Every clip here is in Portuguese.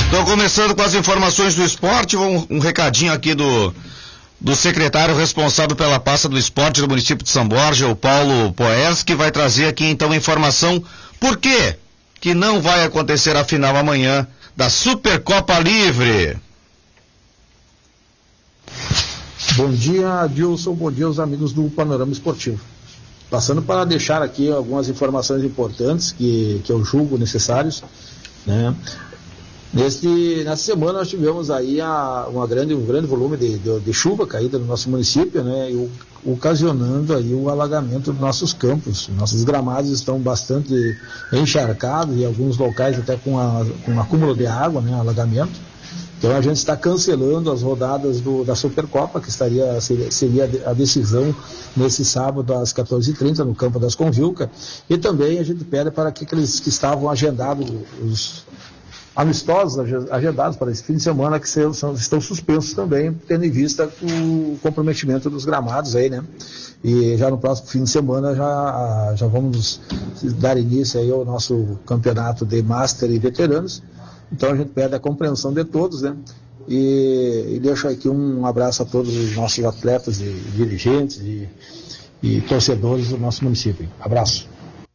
Então, começando com as informações do esporte, um recadinho aqui do secretário responsável pela pasta do esporte do município de São Borja, o Paulo Poers, que vai trazer aqui então a informação por que não vai acontecer a final amanhã da Supercopa Livre. Bom dia, Adilson, bom dia aos amigos do Panorama Esportivo. Passando para deixar aqui algumas informações importantes que eu julgo necessários, né? Nessa semana nós tivemos aí um grande volume de chuva caída no nosso município, né, ocasionando aí o alagamento dos nossos campos. Nossos gramados estão bastante encharcados e alguns locais até com um acúmulo de água, né, alagamento. Então a gente está cancelando as rodadas da Supercopa, que seria a decisão nesse sábado às 14h30 no campo das Convilca, e também a gente pede para que aqueles que estavam agendados, os amistosos agendados para esse fim de semana, que estão suspensos também, tendo em vista o comprometimento dos gramados aí, né? E já no próximo fim de semana já vamos dar início aí ao nosso campeonato de Master e Veteranos. Então a gente pede a compreensão de todos, né? E deixo aqui um abraço a todos os nossos atletas e dirigentes e torcedores do nosso município. Abraço.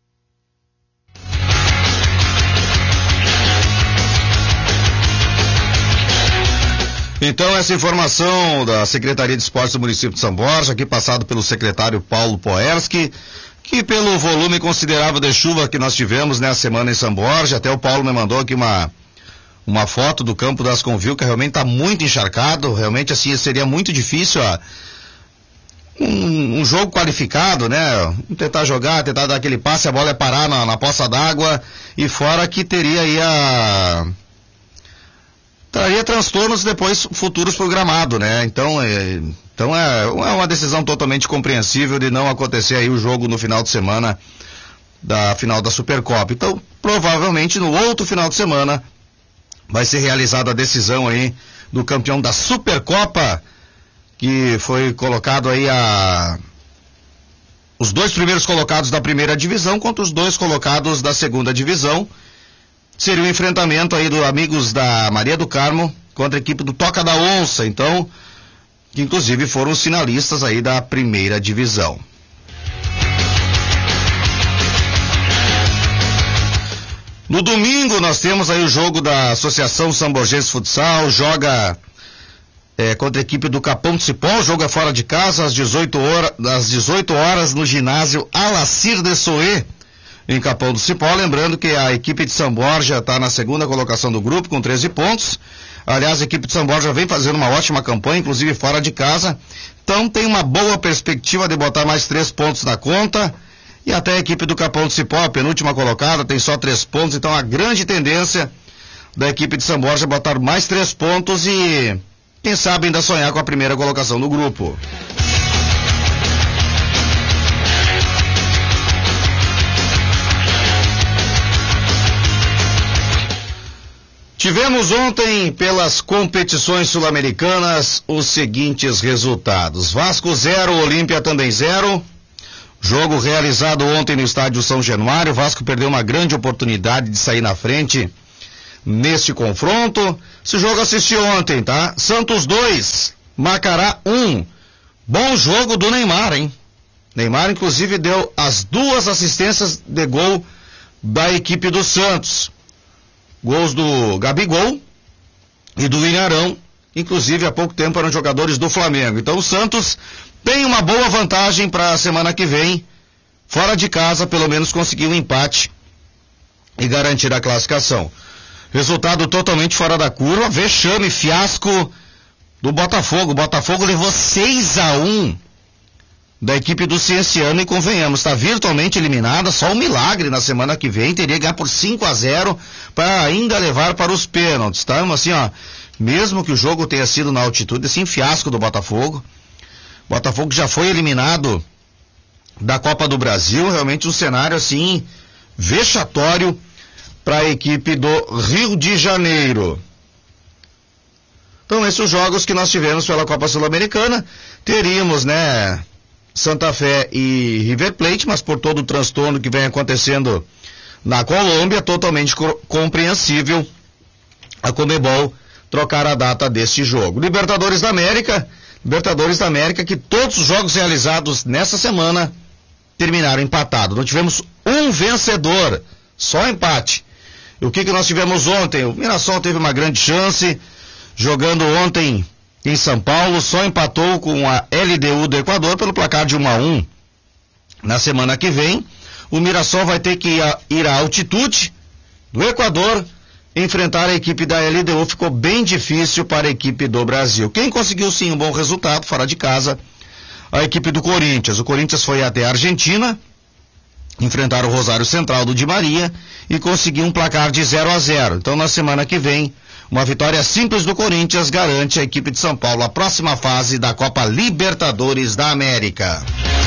Então, essa informação da Secretaria de Esportes do município de São Borja, aqui passado pelo secretário Paulo Poerski, que pelo volume considerável de chuva que nós tivemos nessa semana em São Borja, até o Paulo me mandou aqui uma foto do campo das Convilca, realmente está muito encharcado, realmente assim seria muito difícil um jogo qualificado, né? Tentar jogar, tentar dar aquele passe, a bola é parar na poça d'água, e fora que teria aí traria transtornos depois futuros pro gramado, né? Então é uma decisão totalmente compreensível de não acontecer aí o jogo no final de semana da final da Supercopa. Então, provavelmente no outro final de semana vai ser realizada a decisão aí do campeão da Supercopa, que foi colocado aí os dois primeiros colocados da primeira divisão contra os dois colocados da segunda divisão. Seria um enfrentamento aí dos amigos da Maria do Carmo contra a equipe do Toca da Onça, então, que inclusive foram os finalistas aí da primeira divisão. No domingo nós temos aí o jogo da Associação Samborgense Futsal, joga contra a equipe do Capão do Cipó, o jogo é fora de casa às 18 horas no ginásio Alacir de Soê, em Capão do Cipó. Lembrando que a equipe de São Borja está na segunda colocação do grupo com 13 pontos. Aliás, a equipe de São Borja vem fazendo uma ótima campanha, inclusive fora de casa. Então tem uma boa perspectiva de botar mais 3 pontos na conta. E até a equipe do Capão do Cipó, a penúltima colocada, tem só 3 pontos. Então a grande tendência da equipe de São Borja é botar mais 3 pontos e, quem sabe, ainda sonhar com a primeira colocação do grupo. Tivemos ontem, pelas competições sul-americanas, os seguintes resultados: Vasco 0, Olímpia também 0. Jogo realizado ontem no estádio São Januário. Vasco perdeu uma grande oportunidade de sair na frente neste confronto. Esse jogo assisti ontem, tá? Santos 2, Macará 1. Bom jogo do Neymar, hein? Neymar, inclusive, deu as 2 assistências de gol da equipe do Santos. Gols do Gabigol e do Ilharão, inclusive há pouco tempo eram jogadores do Flamengo. Então o Santos tem uma boa vantagem para a semana que vem, fora de casa, pelo menos conseguir um empate e garantir a classificação. Resultado totalmente fora da curva, vexame, fiasco do Botafogo. O Botafogo levou 6-1 da equipe do Cienciano e, convenhamos, está virtualmente eliminada. Só um milagre na semana que vem, teria que ganhar por 5-0 para ainda levar para os pênaltis, tá? Assim, ó, mesmo que o jogo tenha sido na altitude, assim, fiasco do Botafogo. Botafogo já foi eliminado da Copa do Brasil, realmente um cenário assim vexatório para a equipe do Rio de Janeiro. Então, esses os jogos que nós tivemos pela Copa Sul-Americana. Teríamos, né, Santa Fé e River Plate, mas por todo o transtorno que vem acontecendo na Colômbia, totalmente compreensível a Conmebol trocar a data deste jogo. Libertadores da América que todos os jogos realizados nessa semana terminaram empatados. Não tivemos um vencedor, só empate. E o que nós tivemos ontem? O Mirassol teve uma grande chance, jogando ontem em São Paulo, só empatou com a LDU do Equador pelo placar de 1-1. Na semana que vem, o Mirassol vai ter que ir à altitude do Equador, enfrentar a equipe da LDU. Ficou bem difícil para a equipe do Brasil. Quem conseguiu sim um bom resultado fora de casa, a equipe do Corinthians. O Corinthians foi até a Argentina, enfrentar o Rosário Central do Di Maria e conseguiu um placar de 0-0. Então, na semana que vem, uma vitória simples do Corinthians garante a equipe de São Paulo a próxima fase da Copa Libertadores da América.